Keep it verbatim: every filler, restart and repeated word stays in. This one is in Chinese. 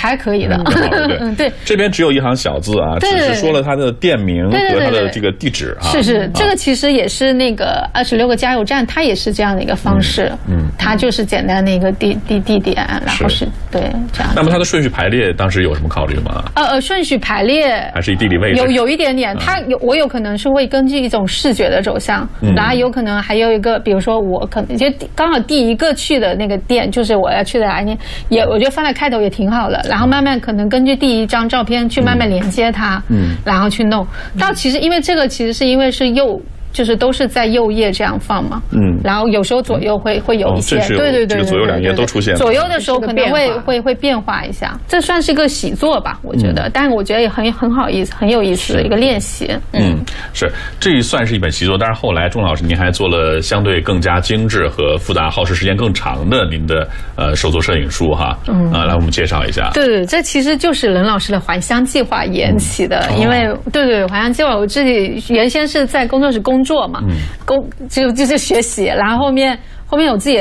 还可以的。 嗯，对，这边只有一行小字啊，只是说了它的店名和它的这个地址啊。 是是，这个其实也是那个二十六个加油站，它也是这样的一个方式。嗯，它就是简单的一个地地地点，然后是对这样。 那么它的顺序排列当时有什么考虑吗？ 呃呃，顺序排列还是以地理位置？ 有有一点点，它有我有可能是会根据一种视觉的走向，然后有可能还有一个，比如说我可能就刚好第一个去的那个店就是我要去的来年，也我觉得放在开头也挺好的，然后慢慢可能根据第一张照片去慢慢连接它，嗯，然后去弄。到其实因为这个其实是因为是右。就是都是在右页这样放嘛，嗯，然后有时候左右会会有一些，对对对， 这个左右两页都出现， 左右的时候可能会会会变化一下，这算是一个习作吧，我觉得，但是我觉得也很很好意思，很有意思的一个练习， 嗯，是，这算是一本习作，但是后来钟老师您还做了相对更加精致和复杂、耗时时间更长的您的呃手作摄影书哈，嗯，啊，来我们介绍一下， 对对，这其实就是任老师的还乡计划引起的，因为对对还乡计划，我自己原先是在工作室工。做嘛，工就就是学习，然后后面后面有自己。